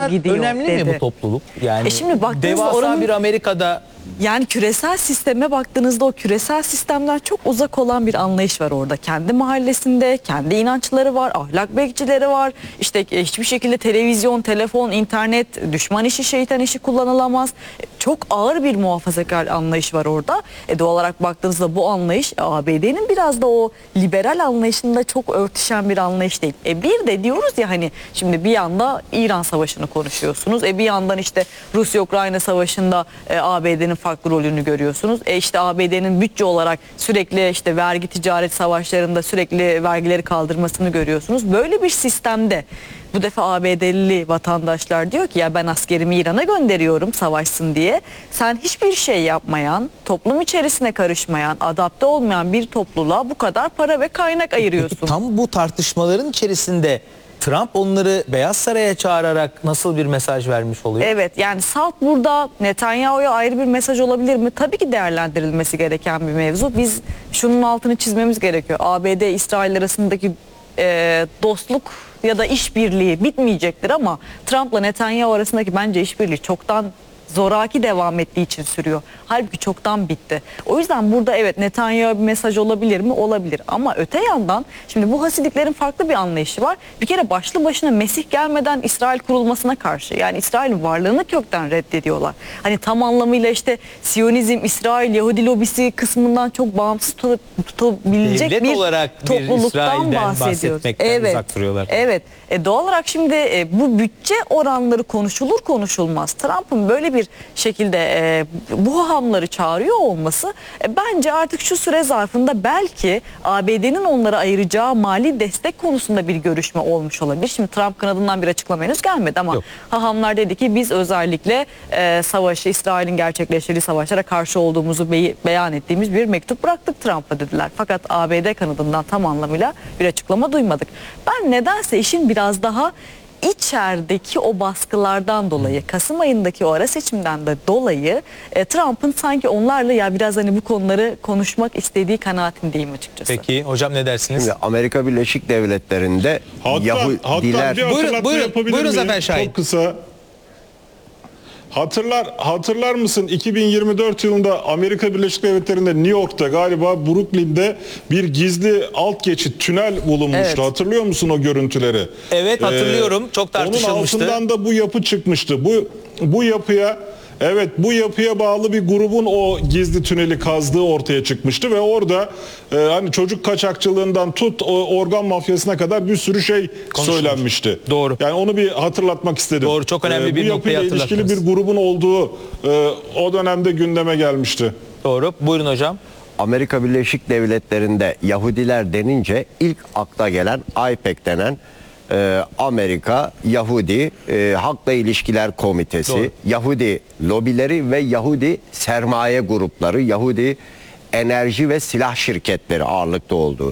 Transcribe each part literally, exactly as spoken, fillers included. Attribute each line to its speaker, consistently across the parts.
Speaker 1: kadar
Speaker 2: gidiyor
Speaker 1: önemli
Speaker 2: dedi.
Speaker 1: mi bu topluluk? Yani
Speaker 2: E şimdi baktığınızda
Speaker 1: devasa
Speaker 2: oranın-
Speaker 1: bir Amerika'da
Speaker 2: Yani küresel sisteme baktığınızda o küresel sistemden çok uzak olan bir anlayış var orada. Kendi mahallesinde, kendi inançları var, ahlak bekçileri var. İşte hiçbir şekilde televizyon, telefon, internet, düşman işi, şeytan işi kullanılamaz. Çok ağır bir muhafazakar anlayış var orada. E doğal olarak baktığınızda bu anlayış A B D'nin biraz da o liberal anlayışında çok örtüşen bir anlayış değil. E bir de diyoruz ya hani şimdi bir yanda İran Savaşı'nı konuşuyorsunuz. E bir yandan işte Rusya-Ukrayna Savaşı'nda e, A B D'nin farklı rolünü görüyorsunuz. E işte A B D'nin bütçe olarak sürekli işte vergi ticaret savaşlarında sürekli vergileri kaldırmasını görüyorsunuz. Böyle bir sistemde bu defa A B D'li vatandaşlar diyor ki ya ben askerimi İran'a gönderiyorum savaşsın diye. Sen hiçbir şey yapmayan, toplum içerisine karışmayan, adapte olmayan bir topluluğa bu kadar para ve kaynak ayırıyorsun.
Speaker 1: tam bu tartışmaların içerisinde Trump onları Beyaz Saray'a çağırarak nasıl bir mesaj vermiş oluyor?
Speaker 2: Evet, yani salt burada Netanyahu'ya ayrı bir mesaj olabilir mi? Tabii ki değerlendirilmesi gereken bir mevzu. Biz şunun altını çizmemiz gerekiyor. A B D İsrail arasındaki e, dostluk ya da işbirliği bitmeyecektir ama Trump'la Netanyahu arasındaki bence işbirliği çoktan zoraki devam ettiği için sürüyor. Halbuki çoktan bitti. O yüzden burada evet Netanyahu bir mesaj olabilir mi? Olabilir. Ama öte yandan şimdi bu Hasidiklerin farklı bir anlayışı var. Bir kere başlı başına Mesih gelmeden İsrail kurulmasına karşı. Yani İsrail'in varlığını kökten reddediyorlar. Hani tam anlamıyla işte Siyonizm, İsrail, Yahudi lobisi kısmından çok bağımsız tut- tutabilecek
Speaker 1: Devlet
Speaker 2: bir
Speaker 1: olarak bir
Speaker 2: topluluktan
Speaker 1: İsrail'den
Speaker 2: bahsediyoruz.
Speaker 1: bahsetmekten
Speaker 2: Evet.
Speaker 1: uzak duruyorlar.
Speaker 2: Evet. E doğal olarak şimdi e, bu bütçe oranları konuşulur konuşulmaz. Trump'ın böyle bir şekilde e, bu hahamları çağırıyor olması e, bence artık şu süre zarfında belki A B D'nin onlara ayıracağı mali destek konusunda bir görüşme olmuş olabilir. Şimdi Trump kanadından bir açıklama henüz gelmedi ama
Speaker 1: Yok.
Speaker 2: hahamlar dedi ki biz özellikle e, savaşı, İsrail'in gerçekleştirdiği savaşlara karşı olduğumuzu be beyan ettiğimiz bir mektup bıraktık Trump'a dediler. Fakat A B D kanadından tam anlamıyla bir açıklama duymadık. Ben nedense işin biraz daha içerideki o baskılardan dolayı, Kasım ayındaki o ara seçimden de dolayı e, Trump'ın sanki onlarla ya biraz hani bu konuları konuşmak istediği kanaatindeyim açıkçası.
Speaker 1: Peki hocam ne dersiniz?
Speaker 3: Şimdi Amerika Birleşik Devletleri'nde
Speaker 4: Hatta,
Speaker 3: Yahudiler...
Speaker 4: hatta bir hatırlatma
Speaker 1: Buyurun, buyurun,
Speaker 4: yapabilir
Speaker 1: buyurun
Speaker 4: miyim?
Speaker 1: Zafer Şahin.
Speaker 4: Çok kısa. Hatırlar hatırlar mısın iki bin yirmi dört yılında Amerika Birleşik Devletleri'nde New York'ta galiba Brooklyn'de bir gizli alt geçit tünel bulunmuştu.
Speaker 2: Evet.
Speaker 4: Hatırlıyor musun o görüntüleri?
Speaker 1: Evet hatırlıyorum. Çok tartışılmıştı.
Speaker 4: Onun altından da bu yapı çıkmıştı. Bu bu yapıya Evet bu yapıya bağlı bir grubun o gizli tüneli kazdığı ortaya çıkmıştı ve orada e, hani çocuk kaçakçılığından tut o organ mafyasına kadar bir sürü şey söylenmişti.
Speaker 1: Doğru.
Speaker 4: Yani onu bir hatırlatmak istedim.
Speaker 1: Doğru, çok önemli
Speaker 4: E,
Speaker 1: bir
Speaker 4: bu
Speaker 1: noktayı
Speaker 4: yapıyla ilişkili
Speaker 1: hatırlattınız.
Speaker 4: bir grubun olduğu e, o dönemde gündeme gelmişti.
Speaker 1: Doğru. Buyurun hocam.
Speaker 3: Amerika Birleşik Devletleri'nde Yahudiler denince ilk akla gelen AIPAC denen e, Amerika Yahudi e, Halkla İlişkiler Komitesi,
Speaker 1: Doğru.
Speaker 3: Yahudi lobileri ve Yahudi sermaye grupları, Yahudi enerji ve silah şirketleri ağırlıkta olduğu.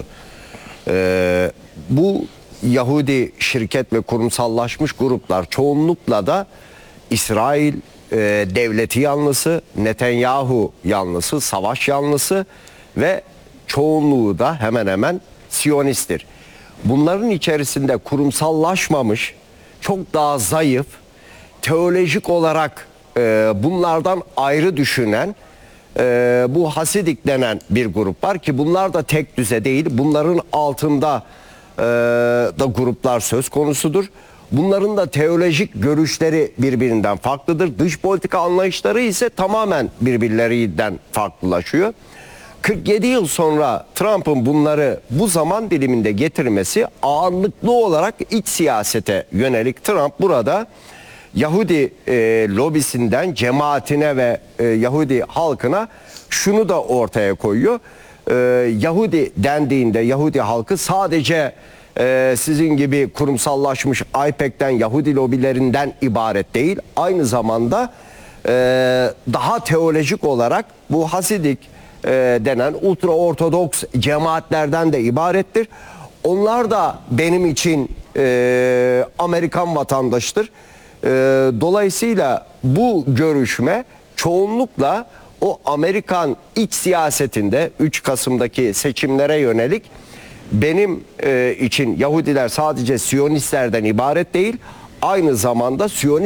Speaker 3: E, bu Yahudi şirket ve kurumsallaşmış gruplar çoğunlukla da İsrail e, devleti yanlısı, Netanyahu yanlısı, savaş yanlısı ve çoğunluğu da hemen hemen Siyonisttir. Bunların içerisinde kurumsallaşmamış, çok daha zayıf, teolojik olarak e, bunlardan ayrı düşünen e, bu Hasidik denen bir grup var ki bunlar da tek düze değil. Bunların altında e, da gruplar söz konusudur. Bunların da teolojik görüşleri birbirinden farklıdır. Dış politika anlayışları ise tamamen birbirlerinden farklılaşıyor. kırk yedi yıl sonra Trump'ın bunları bu zaman diliminde getirmesi ağırlıklı olarak iç siyasete yönelik. Trump burada Yahudi e, lobisinden cemaatine ve e, Yahudi halkına şunu da ortaya koyuyor. E, Yahudi dendiğinde Yahudi halkı sadece e, sizin gibi kurumsallaşmış AIPAC'ten Yahudi lobilerinden ibaret değil. Aynı zamanda e, daha teolojik olarak bu Hasidik e, denen ultra ortodoks cemaatlerden de ibarettir. Onlar da benim için e, Amerikan vatandaşıdır. E, dolayısıyla bu görüşme çoğunlukla o Amerikan iç siyasetinde üç Kasım'daki seçimlere yönelik benim e, için Yahudiler sadece Siyonistlerden ibaret değil, aynı zamanda Siyonist